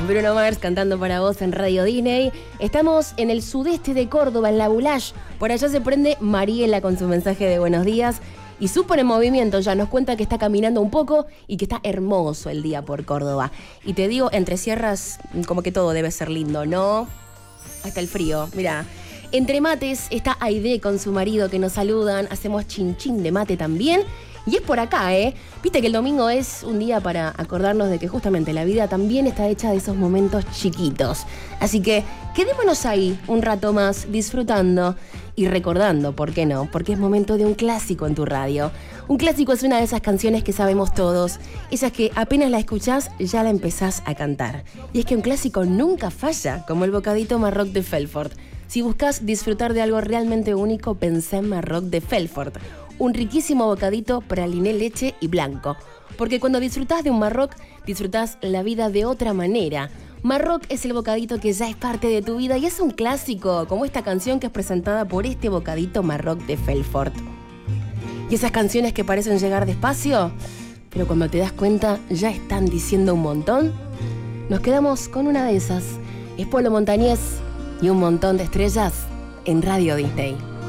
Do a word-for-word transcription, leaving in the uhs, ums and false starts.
Bruno Mars cantando para vos en Radio Disney. Estamos en el sudeste de Córdoba, en La Boulage. Por allá se prende Mariela con su mensaje de buenos días. Y súper en movimiento ya, nos cuenta que está caminando un poco y que está hermoso el día por Córdoba. Y te digo, entre sierras, como que todo debe ser lindo, ¿no? Hasta el frío, mira. Entre mates está Aide con su marido que nos saludan. Hacemos chin chin de mate también. Y es por acá, ¿eh? Viste que el domingo es un día para acordarnos de que justamente la vida también está hecha de esos momentos chiquitos. Así que quedémonos ahí un rato más disfrutando y recordando, ¿por qué no? Porque es momento de un clásico en tu radio. Un clásico es una de esas canciones que sabemos todos, esas que apenas la escuchás ya la empezás a cantar. Y es que un clásico nunca falla, como el bocadito Marroc de Felfort. Si buscas disfrutar de algo realmente único, pensá en Marroc de Felfort. Un riquísimo bocadito praliné, leche y blanco. Porque cuando disfrutás de un Marroc, disfrutás la vida de otra manera. Marroc es el bocadito que ya es parte de tu vida y es un clásico, como esta canción que es presentada por este bocadito Marroc de Felfort. Y esas canciones que parecen llegar despacio, pero cuando te das cuenta ya están diciendo un montón. Nos quedamos con una de esas. Es Polo Montañés y un montón de estrellas en Radio Disney.